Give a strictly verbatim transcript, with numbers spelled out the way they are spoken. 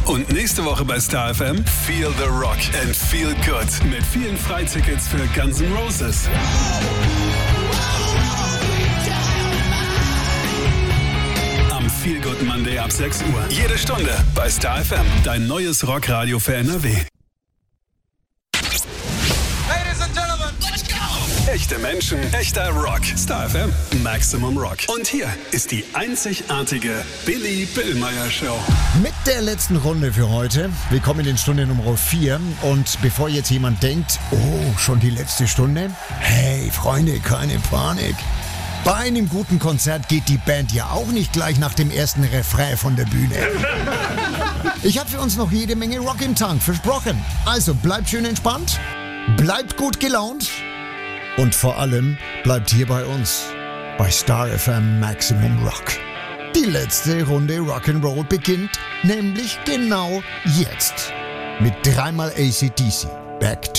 Und nächste Woche bei Star F M Feel the Rock and Feel Good mit vielen Freitickets für Guns N' Roses. Am Feel Good Monday ab sechs Uhr. Jede Stunde bei Star F M. Dein neues Rockradio für N R W. Echte Menschen, echter Rock. Star F M, Maximum Rock. Und hier ist die einzigartige Billy Billmeyer Show. Mit der letzten Runde für heute. Willkommen in Stunde Nummer vier. Und bevor jetzt jemand denkt, oh, schon die letzte Stunde? Hey, Freunde, keine Panik. Bei einem guten Konzert geht die Band ja auch nicht gleich nach dem ersten Refrain von der Bühne. Ich habe für uns noch jede Menge Rock im Tank, versprochen. Also bleibt schön entspannt, bleibt gut gelaunt. Und vor allem bleibt hier bei uns, bei Star F M Maximum Rock. Die letzte Runde Rock'n'Roll beginnt nämlich genau jetzt. Mit dreimal A C D C. Back to